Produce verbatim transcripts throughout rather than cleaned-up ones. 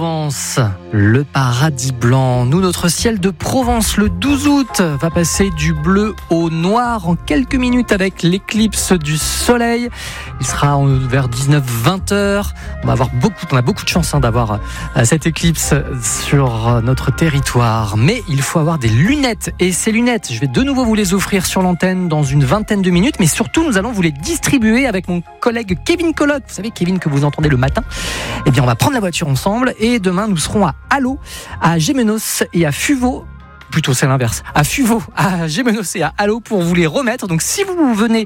Provence, le paradis blanc. Nous, notre ciel de Provence, le douze août, va passer du bleu au noir en quelques minutes avec l'éclipse du soleil. Il sera vers dix-neuf vingt heures. On va avoir beaucoup, on a beaucoup de chance hein, d'avoir cette éclipse sur notre territoire. Mais il faut avoir des lunettes. Et ces lunettes, je vais de nouveau vous les offrir sur l'antenne dans une vingtaine de minutes. Mais surtout, nous allons vous les distribuer avec mon collègue Kevin Collotte. Vous savez, Kevin que vous entendez le matin. Eh bien, on va prendre la voiture ensemble. Et demain, nous serons à Allot, à Gémenos et à Fuveau. Plutôt, c'est l'inverse. À Fuveau, à Gémenos et à Allot pour vous les remettre. Donc, si vous venez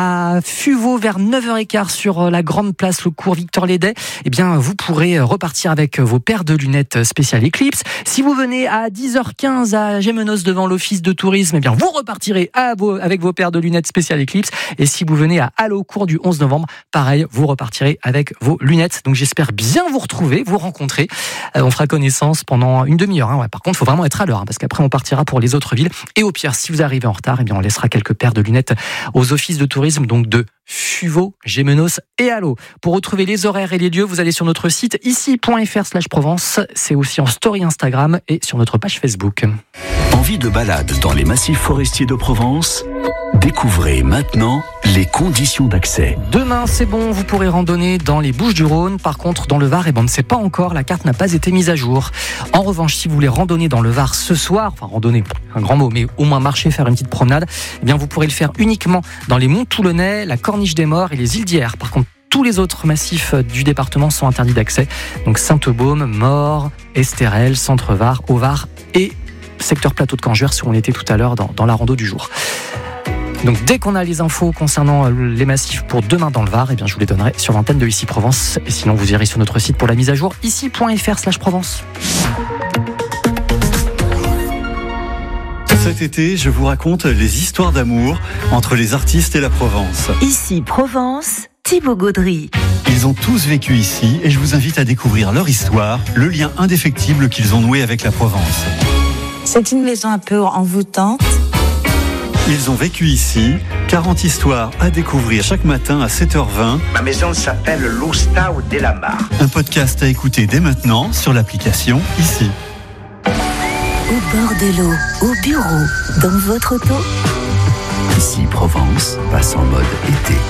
à Fuveau vers neuf heures quinze sur la grande place, le cours Victor Lédet, eh bien, vous pourrez repartir avec vos paires de lunettes spéciales Eclipse. Si vous venez à dix heures quinze à Gémenos devant l'office de tourisme, eh bien, vous repartirez à vos, avec vos paires de lunettes spéciales Eclipse. Et si vous venez à Allot, cours du onze novembre, pareil, vous repartirez avec vos lunettes. Donc, j'espère bien vous retrouver, vous rencontrer. Euh, on fera connaissance pendant une demi-heure. Hein. Ouais, par contre, il faut vraiment être à l'heure, hein, parce qu'après, on partira pour les autres villes. Et au pire, si vous arrivez en retard, eh bien, on laissera quelques paires de lunettes aux offices de tourisme, donc de Fuveau, Gémenos et Allot. Pour retrouver les horaires et les lieux, vous allez sur notre site ici.fr slash Provence. C'est aussi en story Instagram et sur notre page Facebook. Envie de balade dans les massifs forestiers de Provence ? Découvrez maintenant les conditions d'accès. Demain, c'est bon, vous pourrez randonner dans les Bouches-du-Rhône. Par contre, dans le Var, eh ben, on ne sait pas encore, la carte n'a pas été mise à jour. En revanche, si vous voulez randonner dans le Var ce soir, enfin randonner, un grand mot, mais au moins marcher, faire une petite promenade, eh bien, vous pourrez le faire uniquement dans les monts Toulonnais, la Corniche des Morts et les îles d'Hyères. Par contre, tous les autres massifs du département sont interdits d'accès. Donc Saint-Eubaume, Morts, Estérel, Centre-Var, Au-Var et secteur plateau de Canjuers, où on était tout à l'heure dans, dans la rando du jour. Donc dès qu'on a les infos concernant les massifs pour demain dans le Var, eh bien je vous les donnerai sur l'antenne de Ici Provence. Et sinon vous irez sur notre site pour la mise à jour, ici.fr slash Provence. Cet été, je vous raconte les histoires d'amour entre les artistes et la Provence. Ici Provence, Thibaut Gaudry. Ils ont tous vécu ici et je vous invite à découvrir leur histoire, le lien indéfectible qu'ils ont noué avec la Provence. C'est une maison un peu envoûtante. Ils ont vécu ici, quarante histoires à découvrir chaque matin à sept heures vingt. Ma maison s'appelle l'Ostao de la Mar. Un podcast à écouter dès maintenant sur l'application Ici. Au bord de l'eau, au bureau, dans votre auto. Ici Provence passe en mode été.